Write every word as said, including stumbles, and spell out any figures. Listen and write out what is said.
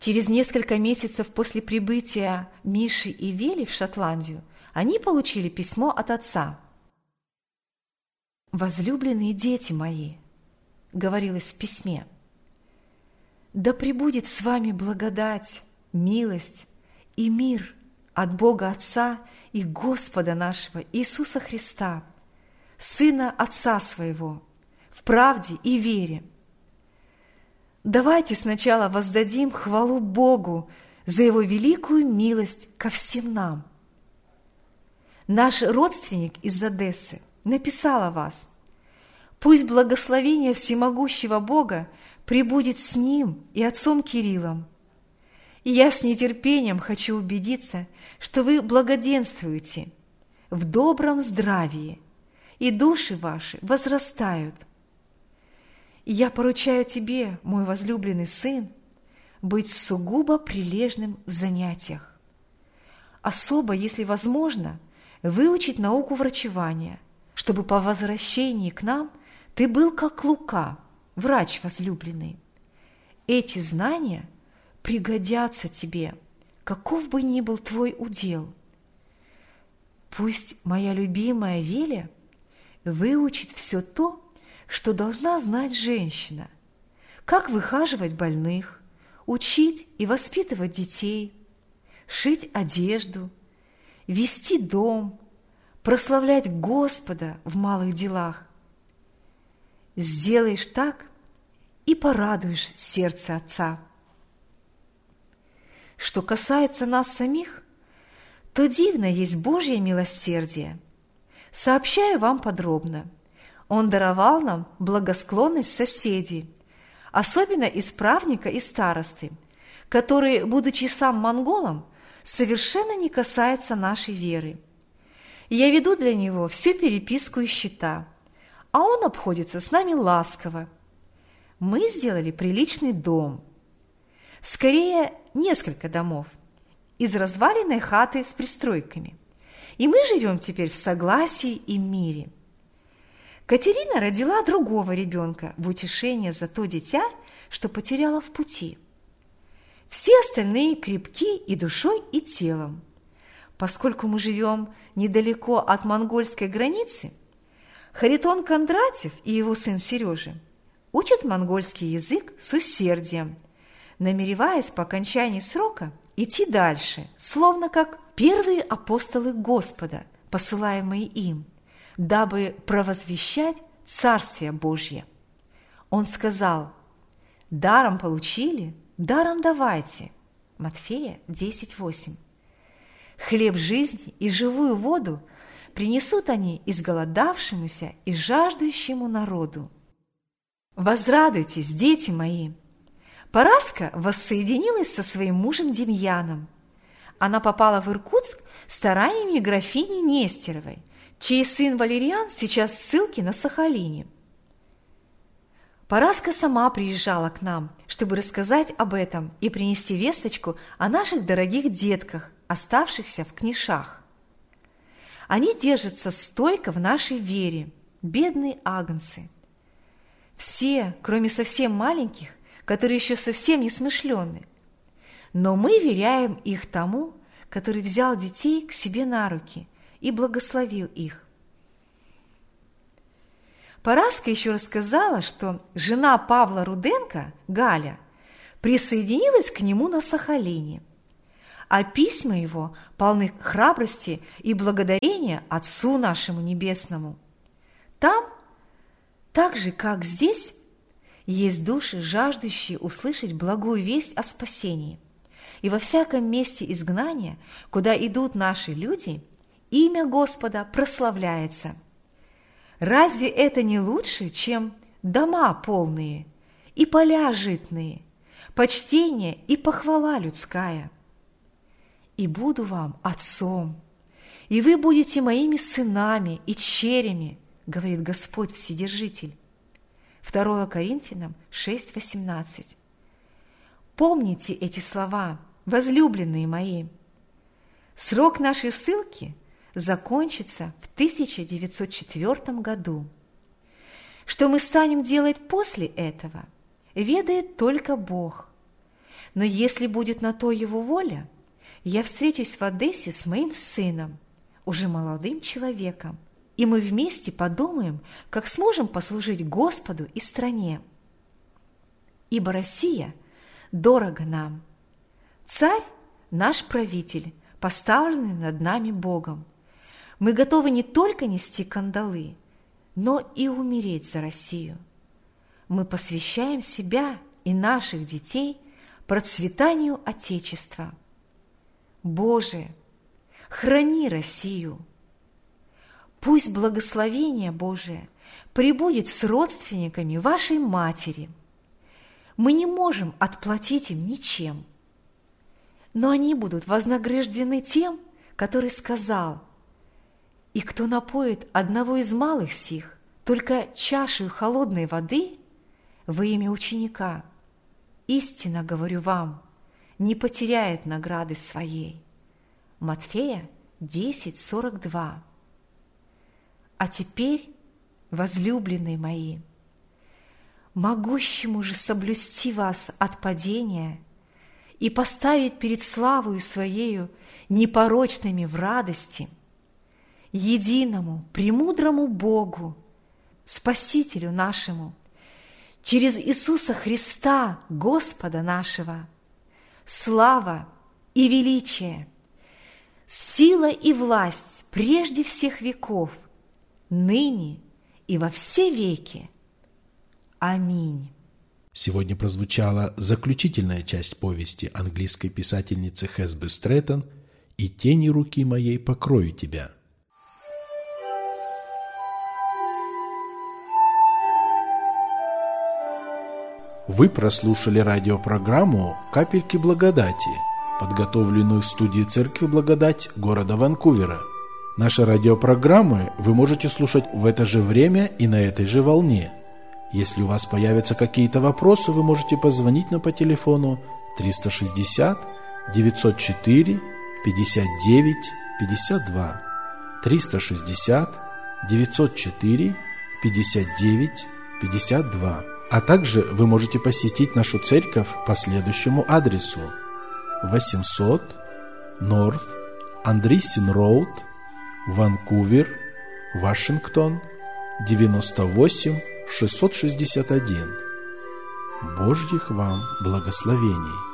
Через несколько месяцев после прибытия Миши и Вели в Шотландию они получили письмо от отца. «Возлюбленные дети мои», — говорилось в письме, «да пребудет с вами благодать, милость и мир от Бога Отца и Господа нашего Иисуса Христа, Сына Отца Своего, в правде и вере. Давайте сначала воздадим хвалу Богу за Его великую милость ко всем нам. Наш родственник из Одессы написал о вас. Пусть благословение всемогущего Бога пребудет с ним и отцом Кириллом. И я с нетерпением хочу убедиться, что вы благоденствуете в добром здравии, и души ваши возрастают. И я поручаю тебе, мой возлюбленный сын, быть сугубо прилежным в занятиях. Особо, если возможно, выучить науку врачевания, чтобы по возвращении к нам ты был как Лука, врач возлюбленный. Эти знания пригодятся тебе, каков бы ни был твой удел. Пусть моя любимая Веля выучит все то, что должна знать женщина, как выхаживать больных, учить и воспитывать детей, шить одежду, вести дом, прославлять Господа в малых делах. Сделаешь так и порадуешь сердце Отца. Что касается нас самих, то дивно есть Божье милосердие. Сообщаю вам подробно. Он даровал нам благосклонность соседей, особенно исправника и старосты, который, будучи сам монголом, совершенно не касается нашей веры. Я веду для него всю переписку и счета, а он обходится с нами ласково. Мы сделали приличный дом. Скорее, несколько домов из разваленной хаты с пристройками. И мы живем теперь в согласии и мире. Катерина родила другого ребенка в утешение за то дитя, что потеряла в пути. Все остальные крепки и душой, и телом. Поскольку мы живем недалеко от монгольской границы, Харитон Кондратьев и его сын Сережа учат монгольский язык с усердием, намереваясь по окончании срока идти дальше, словно как первые апостолы Господа, посылаемые им, дабы провозвещать Царствие Божье. Он сказал: «Даром получили, даром давайте». Матфея десять восемь. Хлеб жизни и живую воду принесут они изголодавшемуся и жаждущему народу. Возрадуйтесь, дети мои! Параска воссоединилась со своим мужем Демьяном. Она попала в Иркутск стараниями графини Нестеровой, чей сын Валериан сейчас в ссылке на Сахалине. Параска сама приезжала к нам, чтобы рассказать об этом и принести весточку о наших дорогих детках, оставшихся в Книшах. Они держатся стойко в нашей вере, бедные агнцы. Все, кроме совсем маленьких, которые еще совсем не смышлены. Но мы веряем их тому, который взял детей к себе на руки и благословил их. Параска еще рассказала, что жена Павла Руденко, Галя, присоединилась к нему на Сахалине, а письма его полны храбрости и благодарения Отцу нашему Небесному. Там, так же, как здесь, есть души, жаждущие услышать благую весть о спасении. И во всяком месте изгнания, куда идут наши люди, имя Господа прославляется. Разве это не лучше, чем дома полные и поля житные, почтение и похвала людская? И буду вам отцом, и вы будете моими сынами и черями, говорит Господь Вседержитель. второе Коринфянам шесть восемнадцать. Помните эти слова, возлюбленные мои. Срок нашей ссылки закончится в тысяча девятьсот четвёртом году. Что мы станем делать после этого, ведает только Бог. Но если будет на то Его воля, я встречусь в Одессе с моим сыном, уже молодым человеком, и мы вместе подумаем, как сможем послужить Господу и стране. Ибо Россия дорога нам. Царь – наш правитель, поставленный над нами Богом. Мы готовы не только нести кандалы, но и умереть за Россию. Мы посвящаем себя и наших детей процветанию Отечества. Боже, храни Россию! Пусть благословение Божие пребудет с родственниками вашей матери. Мы не можем отплатить им ничем, но они будут вознаграждены тем, который сказал: «И кто напоит одного из малых сих только чашею холодной воды во имя ученика, истинно говорю вам, не потеряет награды своей». Матфея десять сорок два. А теперь, возлюбленные мои, могущему же соблюсти вас от падения и поставить перед славою Своею непорочными в радости, единому, премудрому Богу, Спасителю нашему, через Иисуса Христа, Господа нашего, слава и величие, сила и власть прежде всех веков, ныне и во все веки. Аминь. Сегодня прозвучала заключительная часть повести английской писательницы Хесби Стрэттон «И тени руки моей покрою тебя». Вы прослушали радиопрограмму «Капельки благодати», подготовленную в студии Церкви Благодать города Ванкувера. Наши радиопрограммы вы можете слушать в это же время и на этой же волне. Если у вас появятся какие-то вопросы, вы можете позвонить нам по телефону триста шестьдесят девятьсот четыре пятьдесят девять пятьдесят два, триста шестьдесят девятьсот четыре пятьдесят девять пятьдесят два. А также вы можете посетить нашу церковь по следующему адресу: восемьсот North Andreessen Road, Ванкувер, Вашингтон, девяносто восемь шестьсот шестьдесят один. Божьих вам благословений!